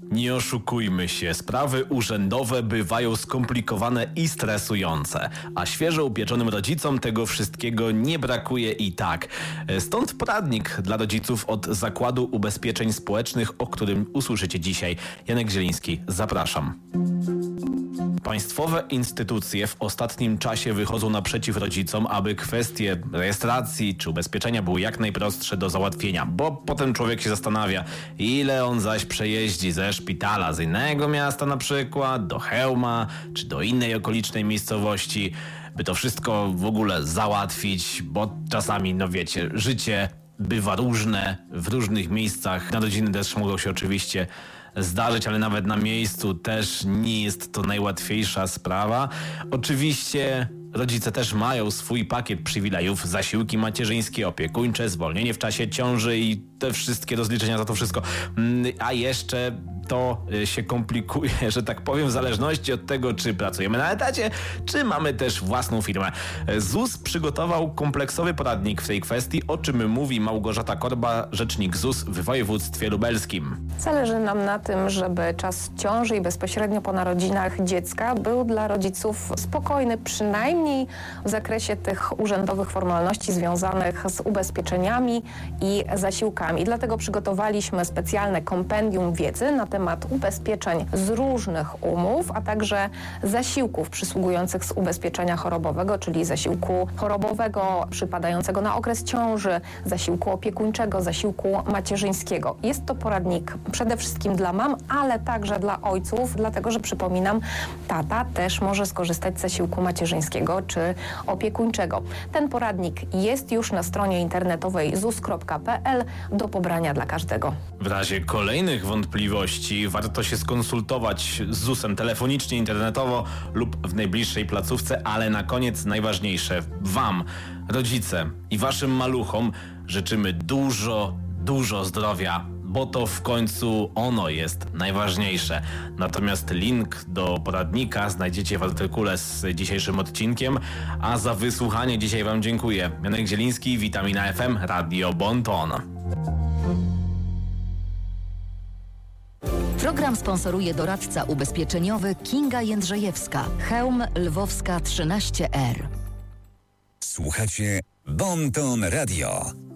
Nie oszukujmy się, sprawy urzędowe bywają skomplikowane i stresujące, a świeżo upieczonym rodzicom tego wszystkiego nie brakuje i tak. Stąd poradnik dla rodziców od Zakładu Ubezpieczeń Społecznych, o którym usłyszycie dzisiaj. Janek Zieliński, zapraszam. Państwowe instytucje w ostatnim czasie wychodzą naprzeciw rodzicom, aby kwestie rejestracji czy ubezpieczenia były jak najprostsze do załatwienia, bo potem człowiek się zastanawia, ile on zaś przejeździ ze szpitala z innego miasta na przykład, do Chełma czy do innej okolicznej miejscowości, by to wszystko w ogóle załatwić, bo czasami, no wiecie, życie bywa różne w różnych miejscach. Narodziny też mogą się oczywiście zdarzyć, ale nawet na miejscu też nie jest to najłatwiejsza sprawa. Oczywiście rodzice też mają swój pakiet przywilejów, zasiłki macierzyńskie, opiekuńcze, zwolnienie w czasie ciąży i te wszystkie rozliczenia za to wszystko. A jeszcze to się komplikuje, że tak powiem, w zależności od tego, czy pracujemy na etacie, czy mamy też własną firmę. ZUS przygotował kompleksowy poradnik w tej kwestii, o czym mówi Małgorzata Korba, rzecznik ZUS w województwie lubelskim. Zależy nam na tym, żeby czas ciąży i bezpośrednio po narodzinach dziecka był dla rodziców spokojny, przynajmniej w zakresie tych urzędowych formalności związanych z ubezpieczeniami i zasiłkami. Dlatego przygotowaliśmy specjalne kompendium wiedzy na temat ubezpieczeń z różnych umów, a także zasiłków przysługujących z ubezpieczenia chorobowego, czyli zasiłku chorobowego przypadającego na okres ciąży, zasiłku opiekuńczego, zasiłku macierzyńskiego. Jest to poradnik przede wszystkim dla mam, ale także dla ojców, dlatego że przypominam, tata też może skorzystać z zasiłku macierzyńskiego czy opiekuńczego. Ten poradnik jest już na stronie internetowej zus.pl do pobrania dla każdego. W razie kolejnych wątpliwości warto się skonsultować z ZUS-em telefonicznie, internetowo lub w najbliższej placówce, ale na koniec najważniejsze. Wam, rodzice i waszym maluchom życzymy dużo zdrowia, bo to w końcu ono jest najważniejsze. Natomiast link do poradnika znajdziecie w artykule z dzisiejszym odcinkiem, a za wysłuchanie dzisiaj wam dziękuję. Janek Zieliński, Vitamina FM, Radio Bon Ton. Program sponsoruje doradca ubezpieczeniowy Kinga Jędrzejewska, Chełm, Lwowska 13R. Słuchacie Bon Ton Radio.